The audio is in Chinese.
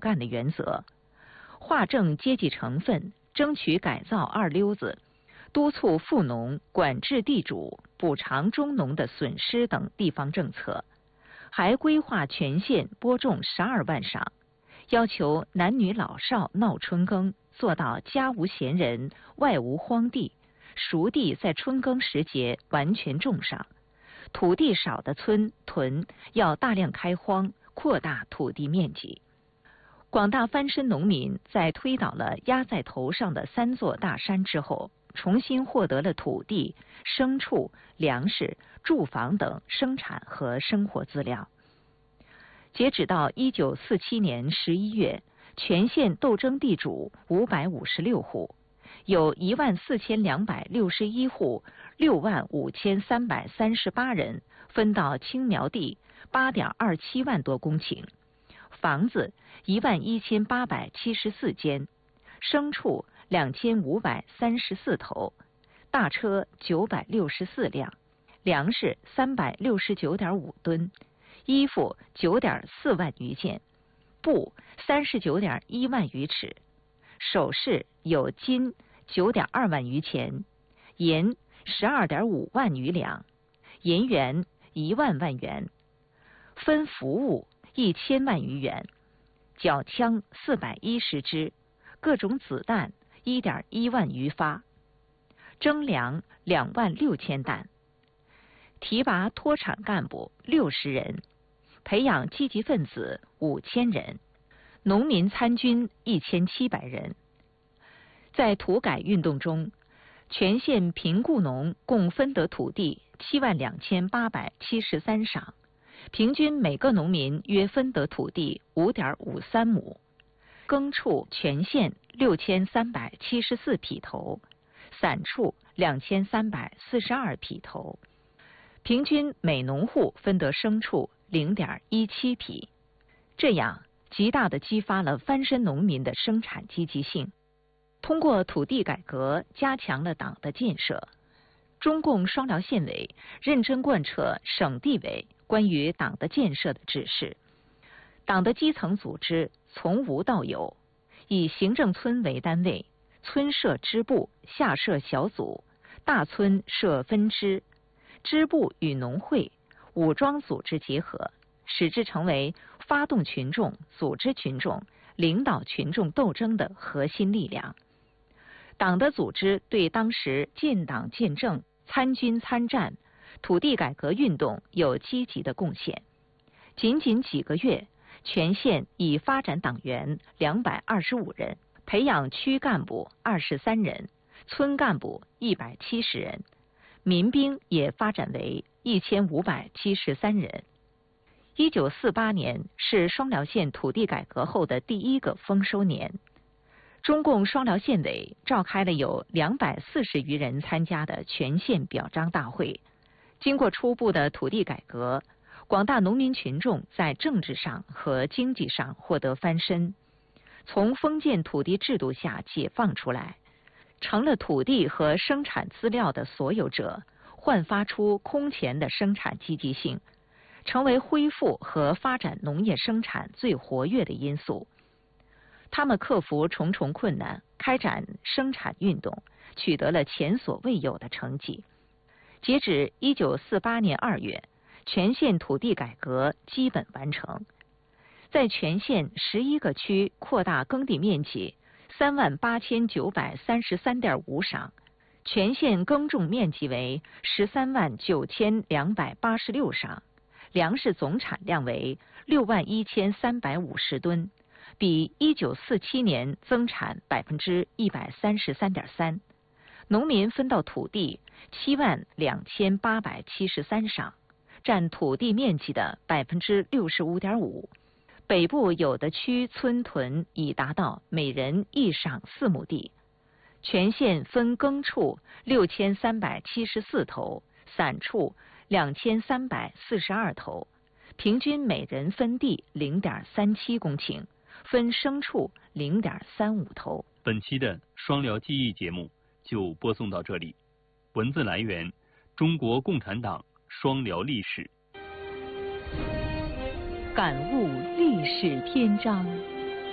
干的原则，划正阶级成分，争取改造二流子，督促富农管制地主，补偿中农的损失等地方政策，还规划全县播种12万晌，要求男女老少闹春耕，做到家无闲人，外无荒地，熟地在春耕时节完全种上，土地少的村屯要大量开荒，扩大土地面积。广大翻身农民在推倒了压在头上的3座大山之后，重新获得了土地、牲畜、粮食、住房等生产和生活资料。截止到1947年11月，全县斗争地主556户，有14261户，65338人分到青苗地8.27万多公顷，房子11874间，牲畜2534头，大车964辆，粮食369.5吨，衣服9.4万余件，布39.1万余尺，首饰有金9.2万余钱，银12.5万余两，银元1万万元，分服务1000万余元，缴枪410支，各种子弹1.1万余发，征粮2万6千担，提拔脱产干部60人，培养积极分子5000人，农民参军1700人。在土改运动中，全县贫雇农共分得土地72873晌，平均每个农民约分得土地5.53亩，耕畜全县6374匹头，散畜2342匹头，平均每农户分得牲畜0.17匹，这样极大地激发了翻身农民的生产积极性。通过土地改革，加强了党的建设。中共双辽县委认真贯彻省地委关于党的建设的指示，党的基层组织从无到有，以行政村为单位，村设支部，下设小组，大村设分支，支部与农会、武装组织结合，使之成为发动群众、组织群众、领导群众斗争的核心力量。党的组织对当时建党建政、参军参战、土地改革运动有积极的贡献。仅仅几个月，全县已发展党员225人，培养区干部23人，村干部170人，民兵也发展为1573人。1948年是双辽县土地改革后的第一个丰收年。中共双辽县委召开了有240余人参加的全县表彰大会。经过初步的土地改革，广大农民群众在政治上和经济上获得翻身，从封建土地制度下解放出来，成了土地和生产资料的所有者，焕发出空前的生产积极性，成为恢复和发展农业生产最活跃的因素。他们克服重重困难，开展生产运动，取得了前所未有的成绩。截止1948年2月，全县土地改革基本完成，在全县11个区扩大耕地面积38933.5晌，全县耕种面积为139286晌，粮食总产量为61350吨。比1947年增产133.3%，农民分到土地72873晌，占土地面积的65.5%。北部有的区村屯已达到每人1晌4亩地。全县分耕畜6374头，散畜2342头，平均每人分地0.37公顷。分牲畜0.35头。 本期的双辽记忆节目就播送到这里。文字来源：中国共产党双辽历史。 感悟历史篇章。